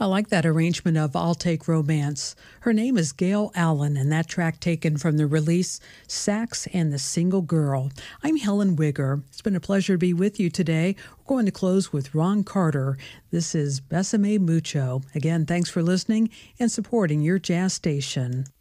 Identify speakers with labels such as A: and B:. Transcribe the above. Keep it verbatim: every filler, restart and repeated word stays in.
A: I like that arrangement of I'll Take Romance. Her name is Gail Allen, and that track taken from the release Sax and the Single Girl. I'm Helen Wigger. It's been a pleasure to be with you today. We're going to close with Ron Carter. This is Besame Mucho. Again, thanks for listening and supporting your jazz station.